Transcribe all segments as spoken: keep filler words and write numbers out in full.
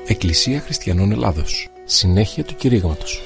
Εκκλησία Χριστιανών Ελλάδος. Συνέχεια του κηρύγματος.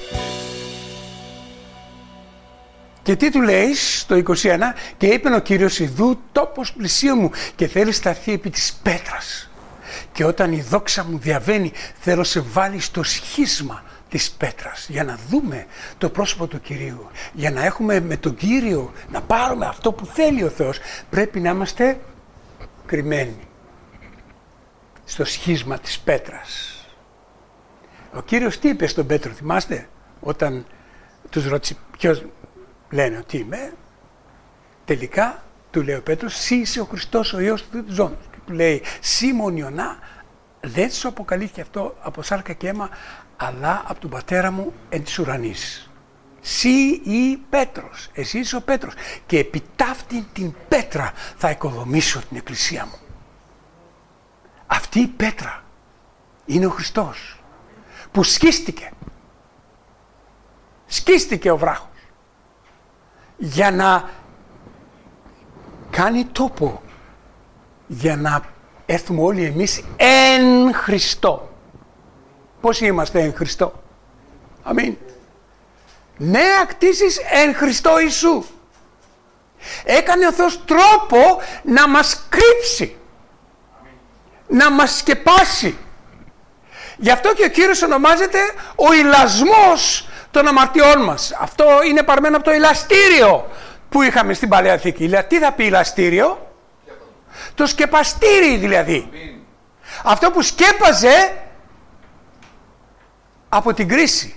Και τι του λέει στο είκοσι ένα, και είπε ο Κύριος, ιδού τόπος πλησίου μου και θέλει σταθεί επί της πέτρας. Και όταν η δόξα μου διαβαίνει, θέλω σε βάλει στο σχίσμα της πέτρας, για να δούμε το πρόσωπο του Κυρίου. Για να έχουμε με τον Κύριο, να πάρουμε αυτό που θέλει ο Θεός, πρέπει να είμαστε κρυμμένοι στο σχίσμα της πέτρας. Ο Κύριος τι είπε στον Πέτρο, θυμάστε, όταν τους ρώτησε ποιος λένε ότι είμαι, τελικά του λέει ο Πέτρος, «Συ είσαι ο Χριστός, ο Υιός του ζώντος». Και του λέει, «Σίμων Ιωνά, δεν σου αποκαλύφθηκε αυτό από σάρκα και αίμα, αλλά από τον πατέρα μου εν της ουρανής. Συ ή Πέτρος, εσύ είσαι ο Πέτρος, και επί ταύτην την πέτρα θα οικοδομήσω την εκκλησία μου». Αυτή η πέτρα είναι ο Χριστός, που σκίστηκε. Σκίστηκε ο βράχος για να κάνει τόπο, για να έρθουμε όλοι εμείς εν Χριστώ. Πώς είμαστε εν Χριστώ? Αμήν. Νέα κτίσεις εν Χριστώ Ιησού. Έκανε ο Θεός τρόπο να μας κρύψει, να μας σκεπάσει. Γι' αυτό και ο Κύριος ονομάζεται ο ηλασμός των αμαρτιών μας. Αυτό είναι παρμένο από το ηλαστήριο που είχαμε στην Παλαιά Θήκη. Τι θα πει ηλαστήριο? Το σκεπαστήρι δηλαδή. Αυτό που σκέπαζε από την κρίση.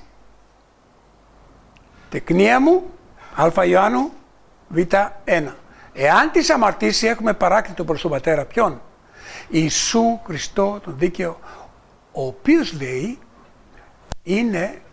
Τεκνία μου, Α Ιωάννου, Β ένα. Εάν τις αμαρτήσει έχουμε παράκλητο προς τον Πατέρα. Ποιον? Ιησού Χριστό τον δίκαιο, ο οποίος λέει είναι